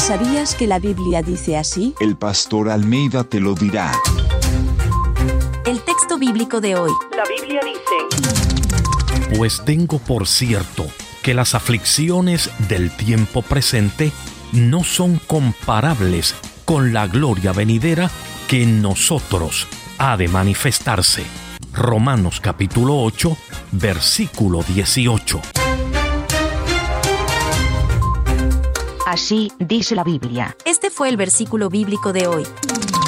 ¿Sabías que la Biblia dice así? El pastor Almeida te lo dirá. El texto bíblico de hoy. La Biblia dice: Pues tengo por cierto que las aflicciones del tiempo presente no son comparables con la gloria venidera que en nosotros ha de manifestarse. Romanos capítulo 8, versículo 18. Así dice la Biblia. Este fue el versículo bíblico de hoy.